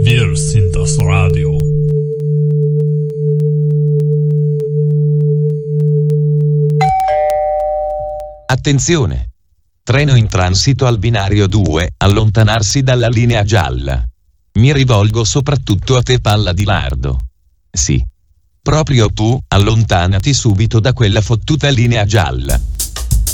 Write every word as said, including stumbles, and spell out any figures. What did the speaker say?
Wir sind das Radio. Attenzione! Treno in transito al binario due, allontanarsi dalla linea gialla. Mi rivolgo soprattutto a te, palla di lardo. Sì. Proprio tu, allontanati subito da quella fottuta linea gialla.